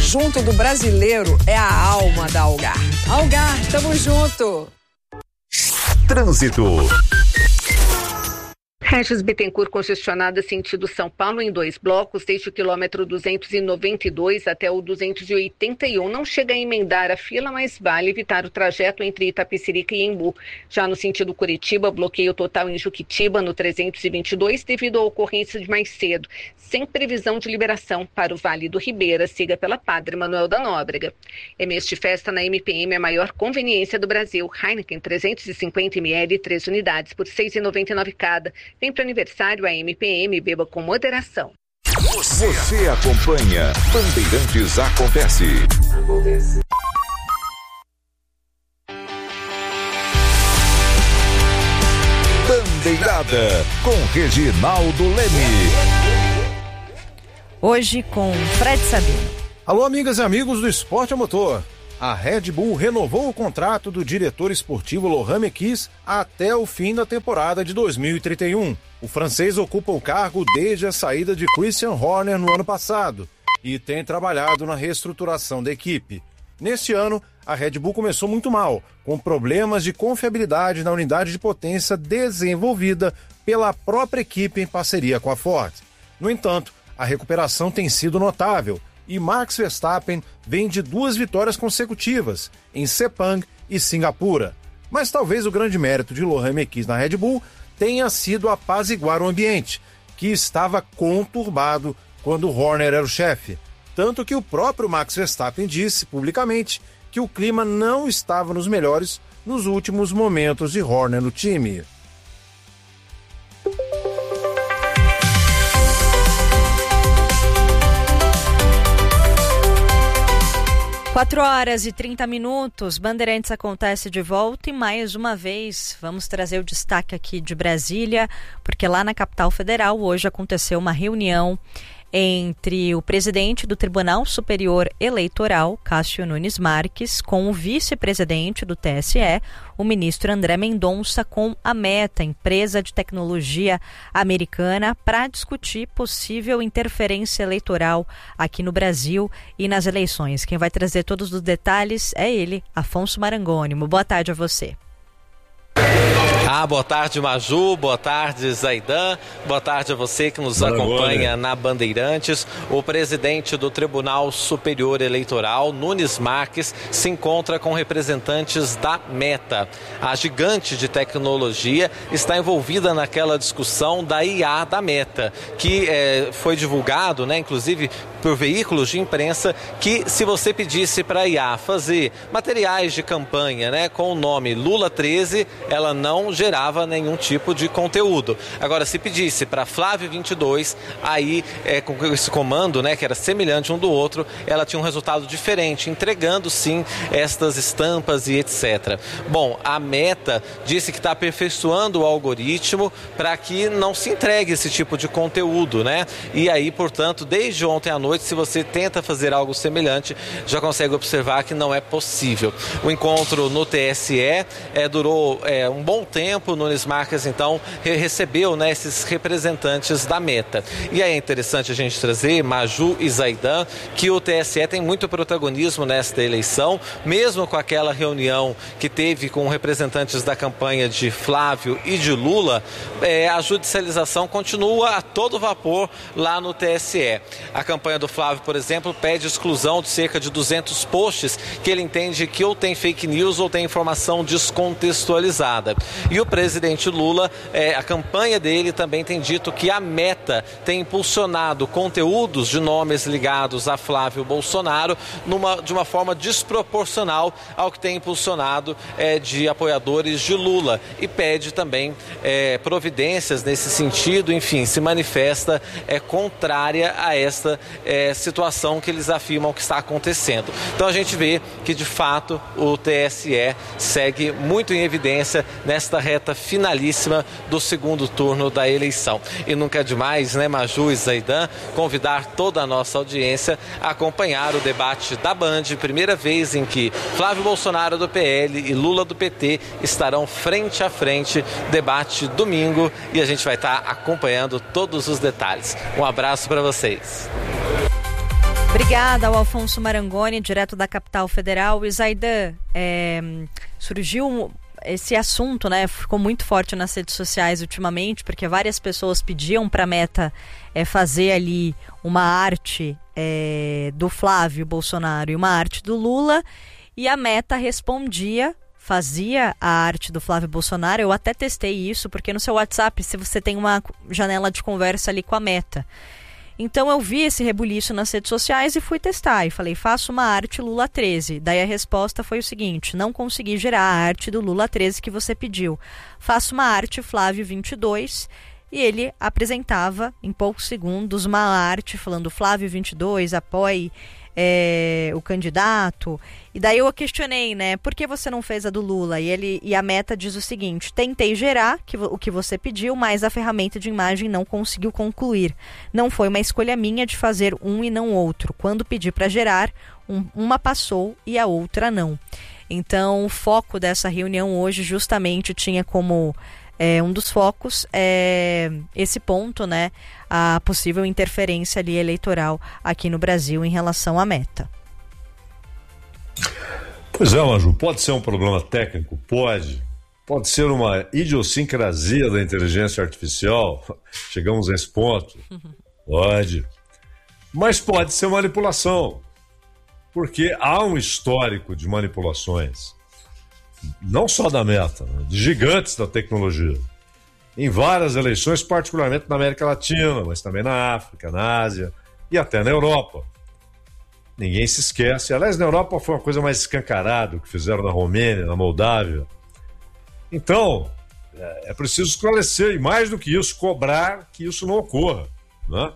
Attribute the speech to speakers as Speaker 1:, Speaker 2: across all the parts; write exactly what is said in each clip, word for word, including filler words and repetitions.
Speaker 1: junto do brasileiro é a alma da Algar. Algar, tamo junto!
Speaker 2: Trânsito.
Speaker 3: Regis Bittencourt congestionada sentido São Paulo em dois blocos, desde o quilômetro duzentos e noventa e dois até o duzentos e oitenta e um. Não chega a emendar a fila, mas vale evitar o trajeto entre Itapecerica e Embu. Já no sentido Curitiba, bloqueio total em Juquitiba, no trezentos e vinte e dois, devido à ocorrência de mais cedo. Sem previsão de liberação para o Vale do Ribeira, siga pela Padre Manuel da Nóbrega. É mês de festa na M P M, a maior conveniência do Brasil. Heineken trezentos e cinquenta mililitros, três unidades por seis reais e noventa e nove centavos cada. Vem para o aniversário a M P M, beba com moderação.
Speaker 2: Você, Você acompanha Bandeirantes Acontece. Acontece. Bandeirada com Reginaldo Leme.
Speaker 4: Hoje com Fred Sabino.
Speaker 5: Alô, amigas e amigos do Esporte a Motor. A Red Bull renovou o contrato do diretor esportivo Laurent Mekies até o fim da temporada de dois mil e trinta e um. O francês ocupa o cargo desde a saída de Christian Horner no ano passado e tem trabalhado na reestruturação da equipe. Neste ano, a Red Bull começou muito mal, com problemas de confiabilidade na unidade de potência desenvolvida pela própria equipe em parceria com a Ford. No entanto, a recuperação tem sido notável e Max Verstappen vem de duas vitórias consecutivas em Sepang e Singapura. Mas talvez o grande mérito de Laurent Mekies na Red Bull tenha sido apaziguar o ambiente, que estava conturbado quando Horner era o chefe. Tanto que o próprio Max Verstappen disse publicamente que o clima não estava nos melhores nos últimos momentos de Horner no time.
Speaker 4: quatro horas e trinta minutos, Bandeirantes Acontece de volta e mais uma vez vamos trazer o destaque aqui de Brasília, porque lá na capital federal hoje aconteceu uma reunião entre o presidente do Tribunal Superior Eleitoral, Cássio Nunes Marques, com o vice-presidente do T S E, o ministro André Mendonça, com a Meta, empresa de tecnologia americana, para discutir possível interferência eleitoral aqui no Brasil e nas eleições. Quem vai trazer todos os detalhes é ele, Afonso Marangoni. Boa tarde a você.
Speaker 6: Ah, boa tarde, Maju, boa tarde, Zaidan, boa tarde a você que nos boa acompanha boa. na Bandeirantes. O presidente do Tribunal Superior Eleitoral, Nunes Marques, se encontra com representantes da Meta. A gigante de tecnologia está envolvida naquela discussão da I A da Meta, que é, foi divulgado, né, inclusive por veículos de imprensa, que se você pedisse para a I A fazer materiais de campanha, né, com o nome Lula treze, ela não gerava nenhum tipo de conteúdo. Agora, se pedisse para Flávio vinte e dois, aí é, com esse comando, né, que era semelhante um do outro, ela tinha um resultado diferente, entregando sim estas estampas e etcétera. Bom, a Meta disse que está aperfeiçoando o algoritmo para que não se entregue esse tipo de conteúdo, né? E aí, portanto, desde ontem à noite, se você tenta fazer algo semelhante, já consegue observar que não é possível. O encontro no T S E é, durou é, um bom tempo. Nunes Marques, então, recebeu, né, esses representantes da Meta. E aí é interessante a gente trazer, Maju e Zaidan, que o T S E tem muito protagonismo nesta eleição, mesmo com aquela reunião que teve com representantes da campanha de Flávio e de Lula, é, a judicialização continua a todo vapor lá no T S E. A campanha do Flávio, por exemplo, pede exclusão de cerca de duzentos posts que ele entende que ou tem fake news ou tem informação descontextualizada. E o presidente Lula, é, a campanha dele também tem dito que a Meta tem impulsionado conteúdos de nomes ligados a Flávio Bolsonaro numa, de uma forma desproporcional ao que tem impulsionado é, de apoiadores de Lula, e pede também é, providências nesse sentido, enfim, se manifesta é, contrária a esta é, situação que eles afirmam que está acontecendo. Então a gente vê que de fato o T S E segue muito em evidência nesta reta finalíssima do segundo turno da eleição. E nunca é demais, né, Maju e Zaidan, convidar toda a nossa audiência a acompanhar o debate da Band, primeira vez em que Flávio Bolsonaro do P L e Lula do P T estarão frente a frente, debate domingo, e a gente vai estar acompanhando todos os detalhes. Um abraço para vocês.
Speaker 4: Obrigada ao Alfonso Marangoni, direto da capital federal. E Zaidan, é, surgiu esse assunto, né? Ficou muito forte nas redes sociais ultimamente, porque várias pessoas pediam para a Meta é, fazer ali uma arte é, do Flávio Bolsonaro e uma arte do Lula, e a Meta respondia, fazia a arte do Flávio Bolsonaro. Eu até testei isso, porque no seu WhatsApp, se você tem uma janela de conversa ali com a Meta. Então eu vi esse rebuliço nas redes sociais e fui testar. E falei, faço uma arte Lula treze. Daí a resposta foi o seguinte: não consegui gerar a arte do Lula treze que você pediu. Faço uma arte Flávio vinte e dois. E ele apresentava em poucos segundos uma arte falando Flávio vinte e dois, apoie é, o candidato. E daí eu questionei, né? Por que você não fez a do Lula? E, ele, e a Meta diz o seguinte: tentei gerar que, o que você pediu, mas a ferramenta de imagem não conseguiu concluir. Não foi uma escolha minha de fazer um e não outro. Quando pedi para gerar, um, uma passou e a outra não. Então o foco dessa reunião hoje justamente tinha como... É, um dos focos é esse ponto, né? A possível interferência ali eleitoral aqui no Brasil em relação à Meta.
Speaker 7: Pois é, Maju, pode ser um problema técnico? Pode. Pode ser uma idiosincrasia da inteligência artificial. Chegamos a esse ponto? Pode. Mas pode ser manipulação. Porque há um histórico de manipulações. Não só da Meta, de gigantes da tecnologia, em várias eleições, particularmente na América Latina, mas também na África, na Ásia e até na Europa. Ninguém se esquece. Aliás, na Europa foi uma coisa mais escancarada, o que fizeram na Romênia, na Moldávia. Então, é preciso esclarecer, e mais do que isso, cobrar que isso não ocorra, né?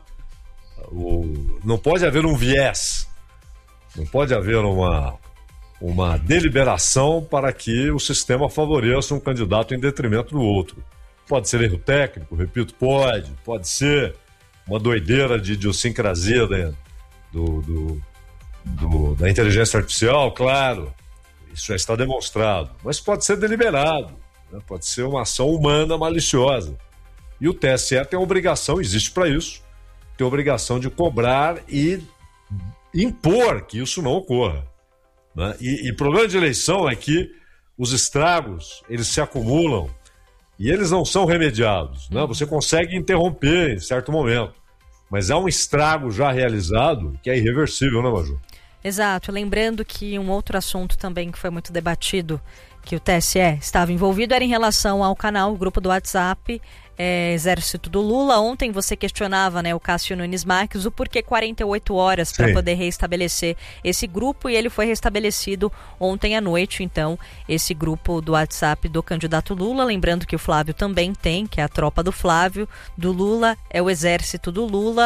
Speaker 7: O, não pode haver um viés, não pode haver uma... uma deliberação para que o sistema favoreça um candidato em detrimento do outro. Pode ser erro técnico, repito, pode. Pode ser uma doideira de idiosincrasia do, do, do, da inteligência artificial, claro. Isso já está demonstrado. Mas pode ser deliberado, né? Pode ser uma ação humana maliciosa. E o T S E tem a obrigação, existe para isso, tem a obrigação de cobrar e impor que isso não ocorra. Né? E o problema de eleição é que os estragos, eles se acumulam e eles não são remediados, né? Você consegue interromper em certo momento, mas há um estrago já realizado que é irreversível, né, Maju?
Speaker 4: Exato, lembrando que um outro assunto também que foi muito debatido, que o T S E estava envolvido, era em relação ao canal, o grupo do WhatsApp, é, Exército do Lula. Ontem você questionava, né, o Cássio Nunes Marques, o porquê quarenta e oito horas para poder reestabelecer esse grupo, e ele foi restabelecido ontem à noite. Então, esse grupo do WhatsApp do candidato Lula, lembrando que o Flávio também tem, que é a tropa do Flávio, do Lula, é o Exército do Lula,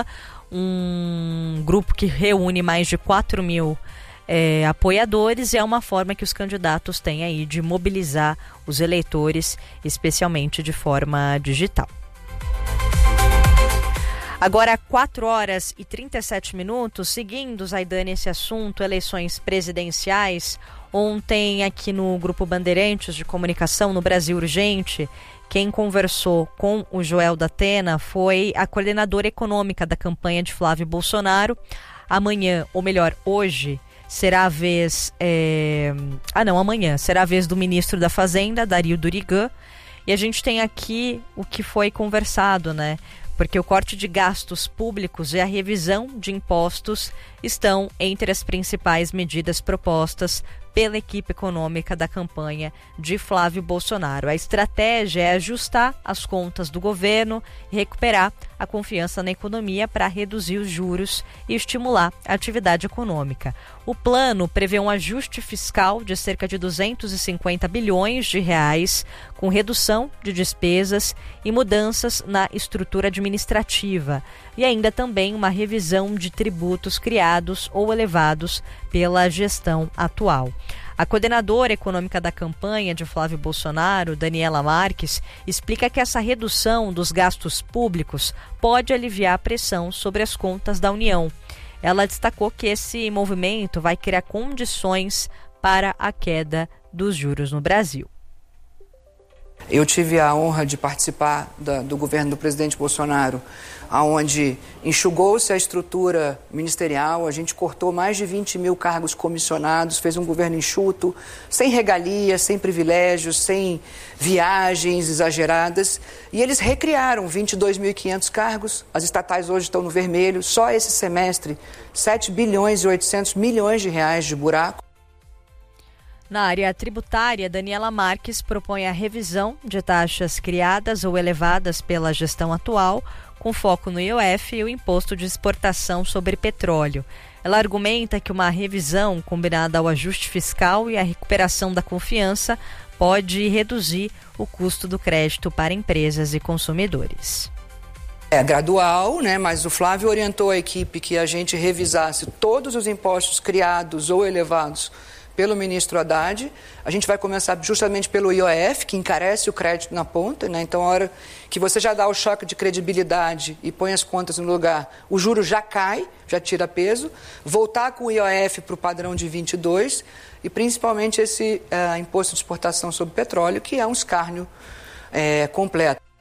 Speaker 4: um grupo que reúne mais de quatro mil É, apoiadores, e é uma forma que os candidatos têm aí de mobilizar os eleitores, especialmente de forma digital. Agora, quatro horas e trinta e sete minutos, seguindo, Zaidane, esse assunto, eleições presidenciais. Ontem, aqui no Grupo Bandeirantes de Comunicação no Brasil Urgente, quem conversou com o Joel da Atena foi a coordenadora econômica da campanha de Flávio Bolsonaro. Amanhã, ou melhor, hoje, será a vez... É... Ah, não, amanhã. Será a vez do ministro da Fazenda, Dario Durigan. E a gente tem aqui o que foi conversado, né? Porque o corte de gastos públicos e a revisão de impostos estão entre as principais medidas propostas pela equipe econômica da campanha de Flávio Bolsonaro. A estratégia é ajustar as contas do governo e recuperar a confiança na economia para reduzir os juros e estimular a atividade econômica. O plano prevê um ajuste fiscal de cerca de duzentos e cinquenta bilhões de reais, com redução de despesas e mudanças na estrutura administrativa, e ainda também uma revisão de tributos criados ou elevados pela gestão atual. A coordenadora econômica da campanha de Flávio Bolsonaro, Daniela Marques, explica que essa redução dos gastos públicos pode aliviar a pressão sobre as contas da União. Ela destacou que esse movimento vai criar condições para a queda dos juros no Brasil.
Speaker 8: Eu tive a honra de participar da, do governo do presidente Bolsonaro, onde enxugou-se a estrutura ministerial, a gente cortou mais de vinte mil cargos comissionados, fez um governo enxuto, sem regalias, sem privilégios, sem viagens exageradas, e eles recriaram vinte e dois mil e quinhentos cargos, as estatais hoje estão no vermelho, só esse semestre, sete bilhões e oitocentos milhões de reais de buraco.
Speaker 4: Na área tributária, Daniela Marques propõe a revisão de taxas criadas ou elevadas pela gestão atual, com foco no I O F e o Imposto de Exportação sobre Petróleo. Ela argumenta que uma revisão combinada ao ajuste fiscal e à recuperação da confiança pode reduzir o custo do crédito para empresas e consumidores.
Speaker 8: É gradual, né? Mas o Flávio orientou a equipe que a gente revisasse todos os impostos criados ou elevados pelo ministro Haddad. A gente vai começar justamente pelo I O F, que encarece o crédito na ponta, né? Então, a hora que você já dá o choque de credibilidade e põe as contas no lugar, o juro já cai, já tira peso. Voltar com o I O F para o padrão de vinte e dois e principalmente esse uh, imposto de exportação sobre petróleo, que é um escárnio uh, completo.